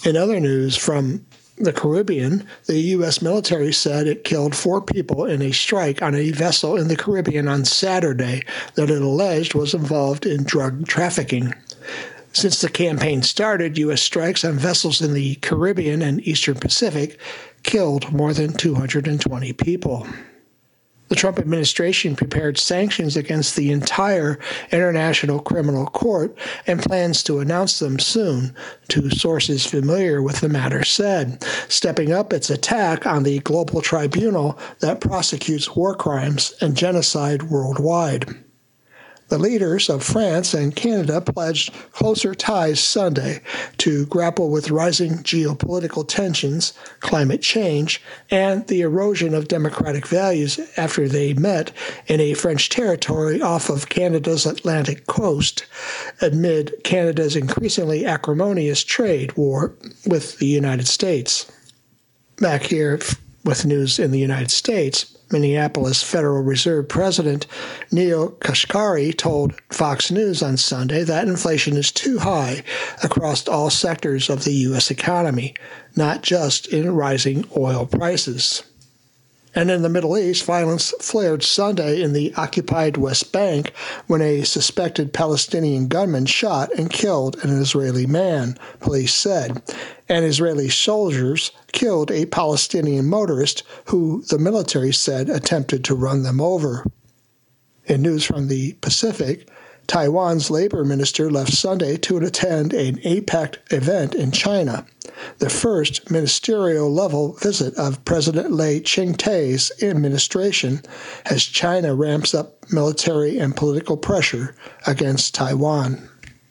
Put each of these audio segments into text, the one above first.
In other news from the Caribbean, the U.S. military said it killed 4 people in a strike on a vessel in the Caribbean on Saturday that it alleged was involved in drug trafficking. Since the campaign started, U.S. strikes on vessels in the Caribbean and Eastern Pacific killed more than 220 people. The Trump administration prepared sanctions against the entire International Criminal Court and plans to announce them soon, two sources familiar with the matter said, stepping up its attack on the global tribunal that prosecutes war crimes and genocide worldwide. The leaders of France and Canada pledged closer ties Sunday to grapple with rising geopolitical tensions, climate change, and the erosion of democratic values after they met in a French territory off of Canada's Atlantic coast amid Canada's increasingly acrimonious trade war with the United States. Back here with news in the United States, Minneapolis Federal Reserve President Neel Kashkari told Fox News on Sunday that inflation is too high across all sectors of the U.S. economy, not just in rising oil prices. And in the Middle East, violence flared Sunday in the occupied West Bank when a suspected Palestinian gunman shot and killed an Israeli man, police said. And Israeli soldiers killed a Palestinian motorist who the military said attempted to run them over. In news from the Pacific, Taiwan's labor minister left Sunday to attend an APEC event in China, the first ministerial-level visit of President Lai Ching-te's administration as China ramps up military and political pressure against Taiwan.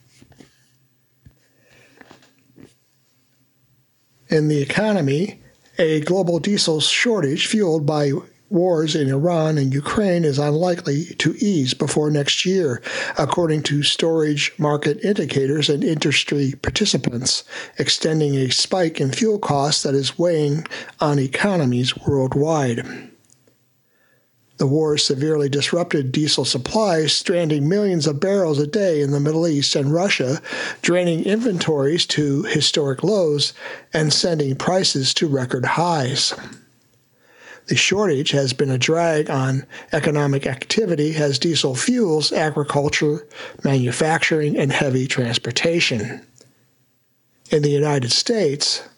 In the economy, a global diesel shortage fueled by wars in Iran and Ukraine is unlikely to ease before next year, according to storage market indicators and industry participants, extending a spike in fuel costs that is weighing on economies worldwide. The war severely disrupted diesel supplies, stranding millions of barrels a day in the Middle East and Russia, draining inventories to historic lows, and sending prices to record highs. The shortage has been a drag on economic activity as diesel fuels agriculture, manufacturing, and heavy transportation. In the United States,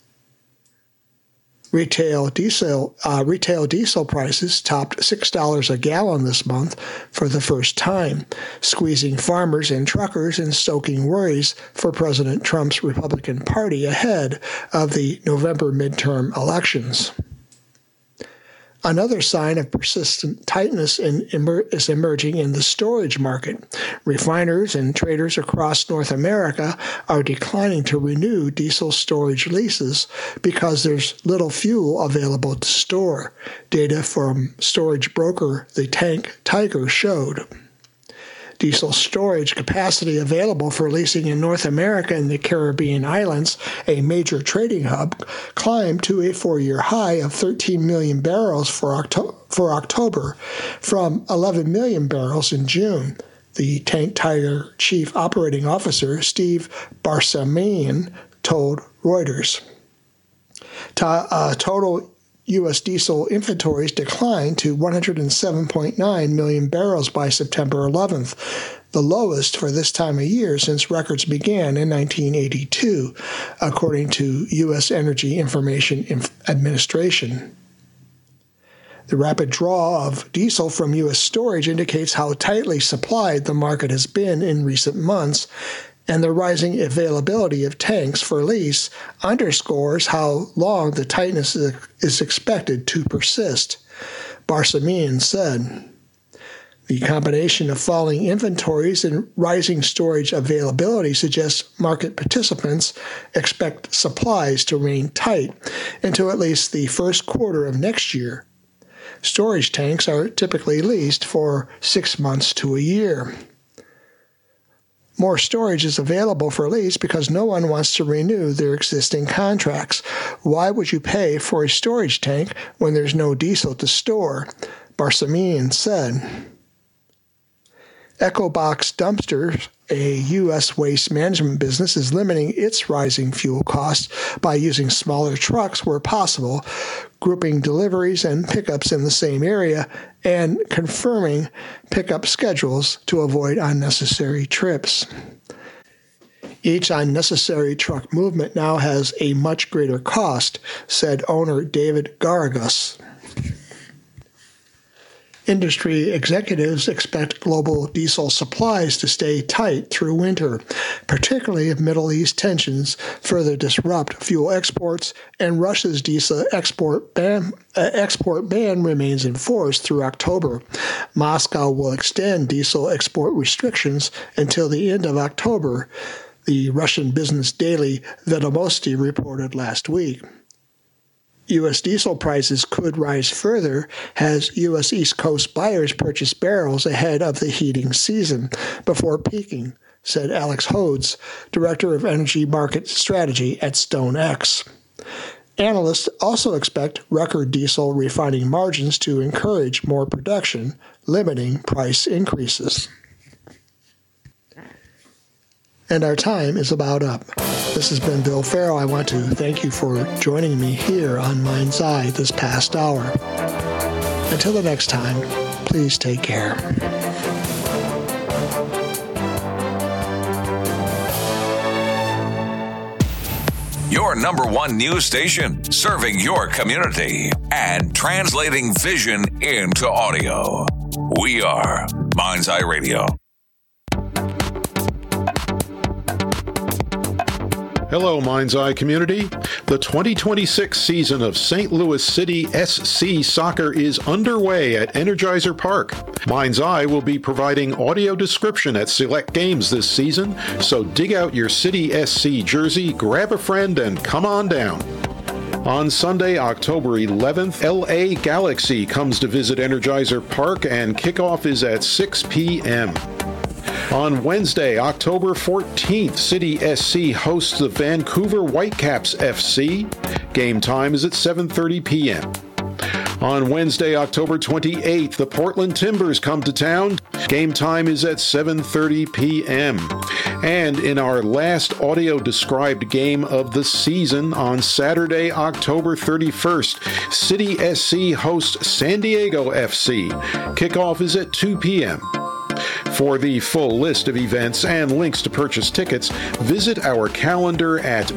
retail diesel prices topped $6 a gallon this month for the first time, squeezing farmers and truckers and stoking worries for President Trump's Republican Party ahead of the November midterm elections. Another sign of persistent tightness is emerging in the storage market. Refiners and traders across North America are declining to renew diesel storage leases because there's little fuel available to store, data from storage broker The Tank Tiger showed. Diesel storage capacity available for leasing in North America and the Caribbean islands, a major trading hub, climbed to a 4-year high of 13 million barrels for October from 11 million barrels in June, the Tank Tiger Chief Operating Officer Steve Barsamian told Reuters. Total U.S. diesel inventories declined to 107.9 million barrels by September 11th, the lowest for this time of year since records began in 1982, according to U.S. Energy Information Administration. The rapid draw of diesel from U.S. storage indicates how tightly supplied the market has been in recent months, and the rising availability of tanks for lease underscores how long the tightness is expected to persist, Barsamian said. The combination of falling inventories and rising storage availability suggests market participants expect supplies to remain tight until at least the first quarter of next year. Storage tanks are typically leased for 6 months to a year. More storage is available for lease because no one wants to renew their existing contracts. Why would you pay for a storage tank when there's no diesel to store? Barsamian said. EcoBox dumpsters a U.S. waste management business, is limiting its rising fuel costs by using smaller trucks where possible, grouping deliveries and pickups in the same area, and confirming pickup schedules to avoid unnecessary trips. Each unnecessary truck movement now has a much greater cost, said owner David Garagos. Industry executives expect global diesel supplies to stay tight through winter, particularly if Middle East tensions further disrupt fuel exports and Russia's diesel export ban remains in force through October. Moscow will extend diesel export restrictions until the end of October, the Russian business daily Vedomosti reported last week. U.S. diesel prices could rise further as U.S. East Coast buyers purchase barrels ahead of the heating season before peaking, said Alex Hodes, Director of Energy Market Strategy at StoneX. Analysts also expect record diesel refining margins to encourage more production, limiting price increases. And our time is about up. This has been Bill Farrow. I want to thank you for joining me here on Mind's Eye this past hour. Until the next time, please take care. Your number one news station, serving your community and translating vision into audio. We are Mind's Eye Radio. Hello, Mind's Eye community. The 2026 season of St. Louis City SC Soccer is underway at Energizer Park. Mind's Eye will be providing audio description at select games this season, so dig out your City SC jersey, grab a friend, and come on down. On Sunday, October 11th, LA Galaxy comes to visit Energizer Park, and kickoff is at 6 p.m. On Wednesday, October 14th, City SC hosts the Vancouver Whitecaps FC. Game time is at 7:30 p.m. On Wednesday, October 28th, the Portland Timbers come to town. Game time is at 7:30 p.m. And in our last audio-described game of the season, on Saturday, October 31st, City SC hosts San Diego FC. Kickoff is at 2 p.m. For the full list of events and links to purchase tickets, visit our calendar at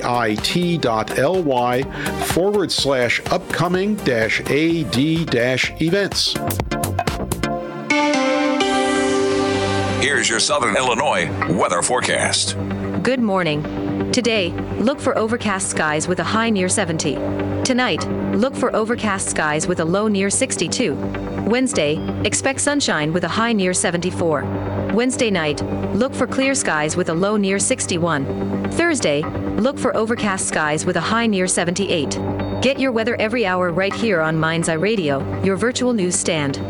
bit.ly/upcoming-ad-events. Here's your Southern Illinois weather forecast. Good morning. Today, look for overcast skies with a high near 70. Tonight, look for overcast skies with a low near 62. Wednesday, expect sunshine with a high near 74. Wednesday night, look for clear skies with a low near 61. Thursday, look for overcast skies with a high near 78. Get your weather every hour right here on Mind's Eye Radio, your virtual news stand.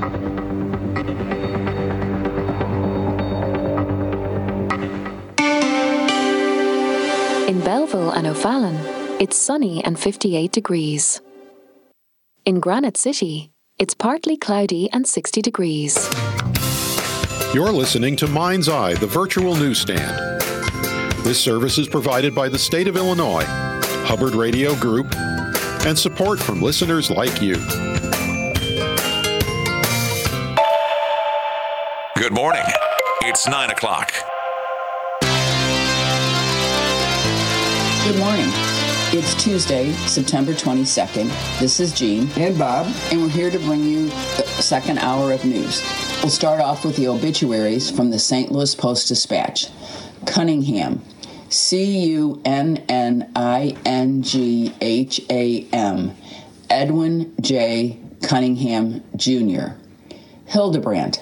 In Belleville and O'Fallon, it's sunny and 58 degrees. In Granite City, it's partly cloudy and 60 degrees. You're listening to Mind's Eye, the virtual newsstand. This service is provided by the state of Illinois, Hubbard Radio Group, and support from listeners like you. Good morning. It's 9 o'clock. Good morning. It's Tuesday, September 22nd. This is Jean. And Bob. And we're here to bring you the second hour of news. We'll start off with the obituaries from the St. Louis Post-Dispatch. Cunningham, Cunningham, Edwin J. Cunningham, Jr. Hildebrandt,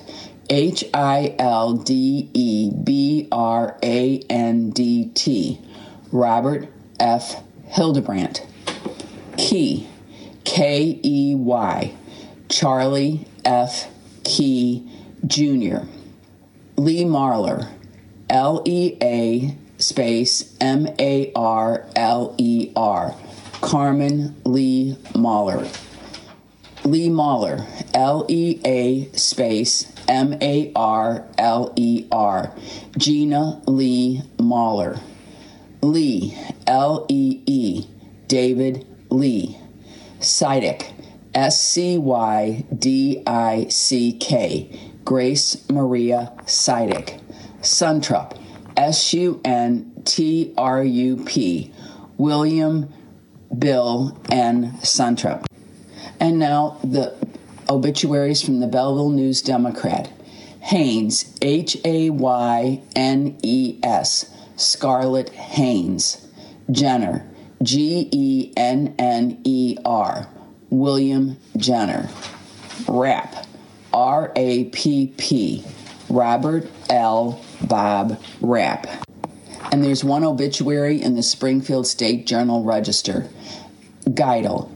Hildebrandt, Robert F. Hildebrandt. Key, Key, Charlie F. Key, Jr. Lee Marler, Lea space Marler, Carmen Lee Mahler. Lee Mahler, Lea space Marler, Gina Lee Mahler. Lee, Lee, David Lee. Sidick, Scydick, Grace Maria Sidick. Suntrup, Suntrup, William Bill N. Suntrup. And now the obituaries from the Belleville News Democrat. Haynes, Haynes, Scarlett Haynes. Jenner, Genner, William Jenner. Rapp, Rapp, Robert L. Bob Rapp. And there's one obituary in the Springfield State Journal Register. Geitl,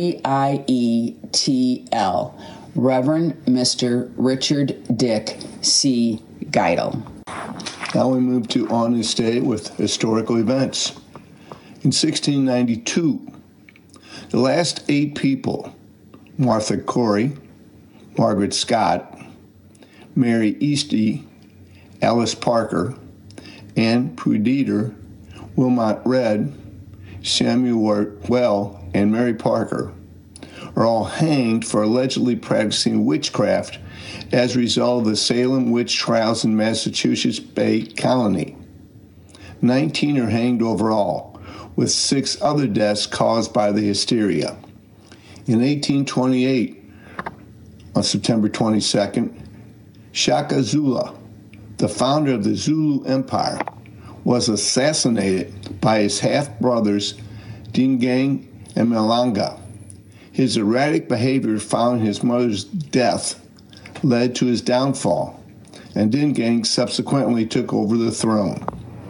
Gietl, Reverend Mr. Richard Dick C. Geitl. Now we move to On This Day with historical events. In 1692, the last 8 people, Martha Corey, Margaret Scott, Mary Eastie, Alice Parker, Anne Prudeter, Wilmot Red, Samuel Well, and Mary Parker, are all hanged for allegedly practicing witchcraft as a result of the Salem witch trials in Massachusetts Bay Colony. 19 are hanged overall, with 6 other deaths caused by the hysteria. In 1828, on September 22nd, Shaka Zulu, the founder of the Zulu Empire, was assassinated by his half-brothers Dingang and Malanga. His erratic behavior following his mother's death led to his downfall, and Dingang subsequently took over the throne.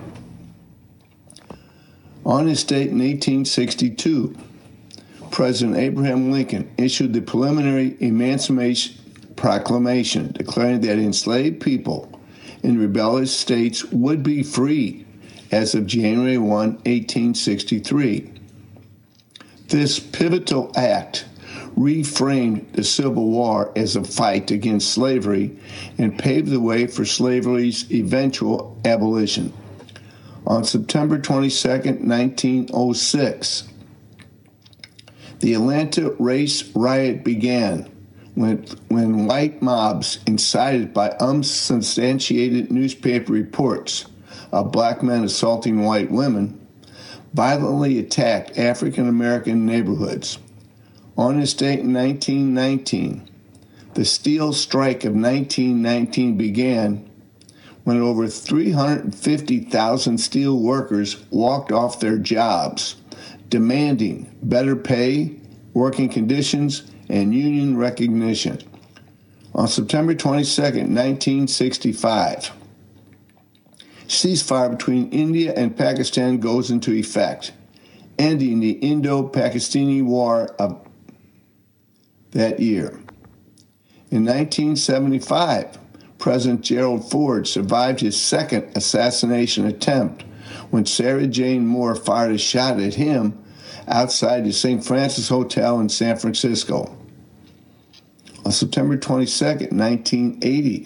On his date in 1862, President Abraham Lincoln issued the preliminary Emancipation Proclamation declaring that enslaved people in rebellious states would be free as of January 1, 1863. This pivotal act reframed the Civil War as a fight against slavery and paved the way for slavery's eventual abolition. On September 22, 1906, the Atlanta race riot began when white mobs, incited by unsubstantiated newspaper reports of black men assaulting white women, violently attacked African American neighborhoods. On this date in 1919, the Steel Strike of 1919 began when over 350,000 steel workers walked off their jobs, demanding better pay, working conditions, and union recognition. On September 22, 1965, ceasefire between India and Pakistan goes into effect, ending the Indo-Pakistani War of that year. In 1975, President Gerald Ford survived his second assassination attempt when Sarah Jane Moore fired a shot at him outside the St. Francis Hotel in San Francisco. On September 22, 1980,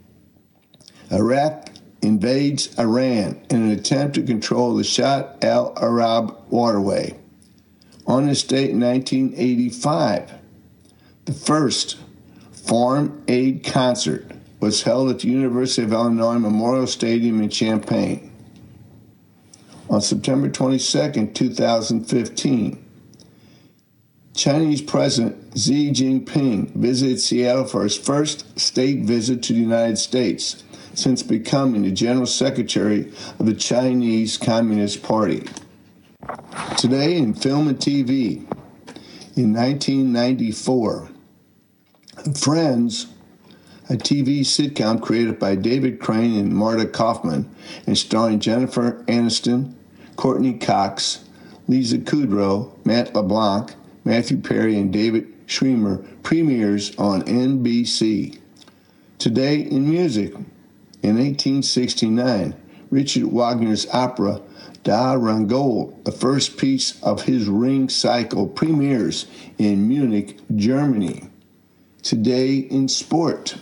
Iraq invades Iran in an attempt to control the Shatt al-Arab waterway. On this date in 1985, the first Farm Aid concert was held at the University of Illinois Memorial Stadium in Champaign. On September 22, 2015, Chinese President Xi Jinping visited Seattle for his first state visit to the United States since becoming the General Secretary of the Chinese Communist Party. Today in film and TV, in 1994, Friends, a TV sitcom created by David Crane and Marta Kaufman and starring Jennifer Aniston, Courtney Cox, Lisa Kudrow, Matt LeBlanc, Matthew Perry, and David Schwimmer, premieres on NBC. Today in music, in 1869, Richard Wagner's opera Da Rheingold, the first piece of his Ring cycle, premieres in Munich, Germany. Today in sport,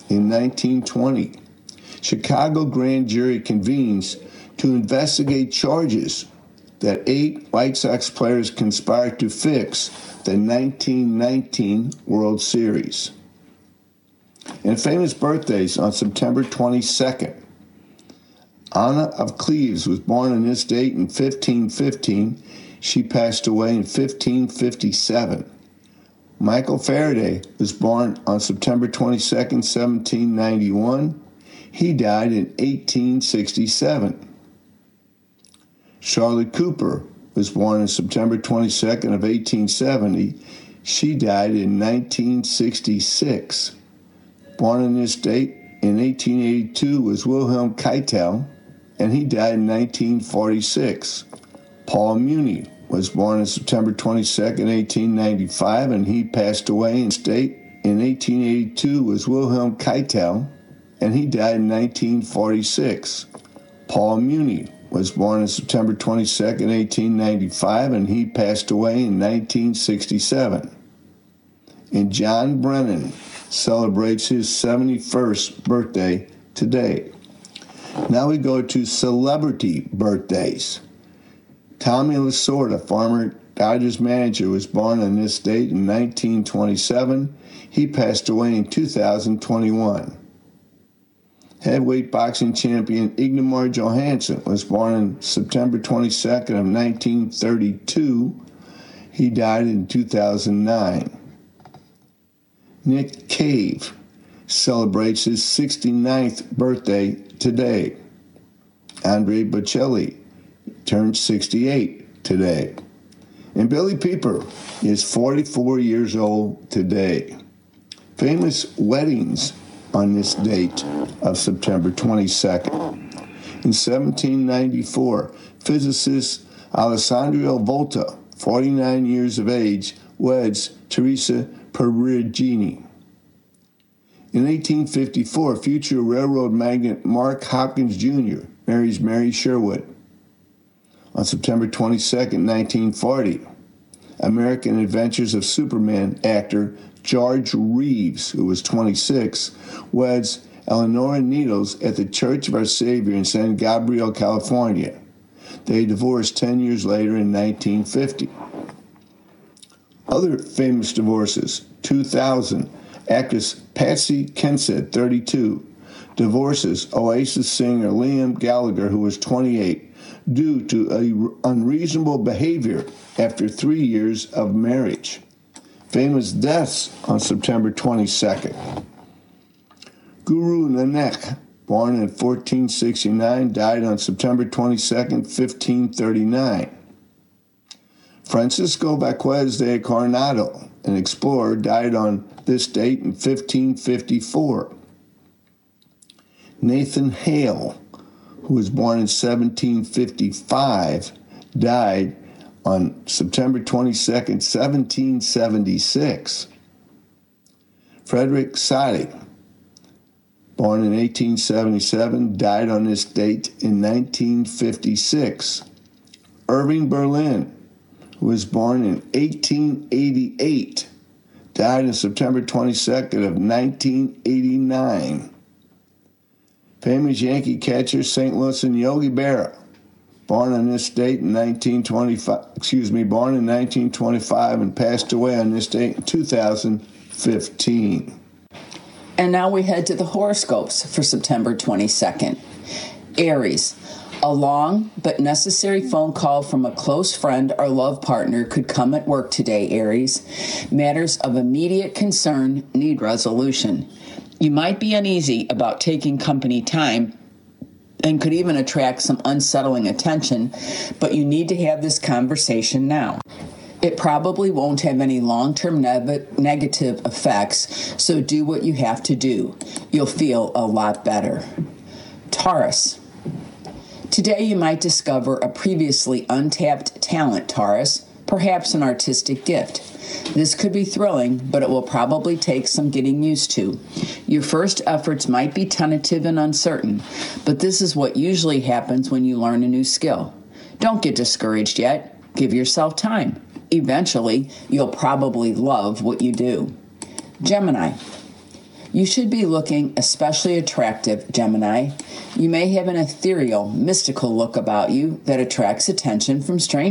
in 1920. Chicago grand jury convenes to investigate charges that 8 White Sox players conspired to fix the 1919 World Series. And famous birthdays on September 22nd. Anna of Cleves was born on this date in 1515. She passed away in 1557. Michael Faraday was born on September 22nd, 1791. He died in 1867. Charlotte Cooper was born on September 22nd of 1870. She died in 1966. Born on this date in 1882 was Wilhelm Keitel, and he died in 1946. Paul Muni was born on September 22nd, 1895, and he passed away in state in 1882 was Wilhelm Keitel, and he died in 1946. Paul Muni was born on September 22nd, 1895, and he passed away in 1967. And John Brennan celebrates his 71st birthday today. Now we go to celebrity birthdays. Tommy Lasorda, former Dodgers manager, was born on this date in 1927. He passed away in 2021. Heavyweight boxing champion Ingemar Johansson was born on September 22nd of 1932. He died in 2009. Nick Cave celebrates his 69th birthday today. Andre Bocelli turned 68 today. And Billy Pieper is 44 years old today. Famous weddings on this date of September 22nd. In 1794, physicist Alessandro Volta, 49 years of age, weds Teresa Perugini. In 1854, future railroad magnate Mark Hopkins Jr. marries Mary Sherwood. On September 22, 1940, American Adventures of Superman actor George Reeves, who was 26, weds Eleanora Needles at the Church of Our Savior in San Gabriel, California. They divorced 10 years later in 1950. Other famous divorces. 2000, actress Patsy Kensit, 32, divorces Oasis singer Liam Gallagher, who was 28, due to unreasonable behavior after 3 years of marriage. Famous deaths on September 22nd. Guru Nanak, born in 1469, died on September 22nd, 1539. Francisco Vázquez de Coronado, an explorer, died on this date in 1554. Nathan Hale, who was born in 1755, died on September 22nd, 1776. Frederick Soddy, born in 1877, died on this date in 1956. Irving Berlin, who was born in 1888, died on September 22nd of 1989. Famous Yankee catcher St. Louis and Yogi Berra, born on this date in 1925 and passed away on this date in 2015. And now we head to the horoscopes for September 22nd. Aries. A long but necessary phone call from a close friend or love partner could come at work today, Aries. Matters of immediate concern need resolution. You might be uneasy about taking company time and could even attract some unsettling attention, but you need to have this conversation now. It probably won't have any long-term negative effects, so do what you have to do. You'll feel a lot better. Taurus. Today you might discover a previously untapped talent, Taurus, perhaps an artistic gift. This could be thrilling, but it will probably take some getting used to. Your first efforts might be tentative and uncertain, but this is what usually happens when you learn a new skill. Don't get discouraged yet. Give yourself time. Eventually, you'll probably love what you do. Gemini. You should be looking especially attractive, Gemini. You may have an ethereal, mystical look about you that attracts attention from strangers.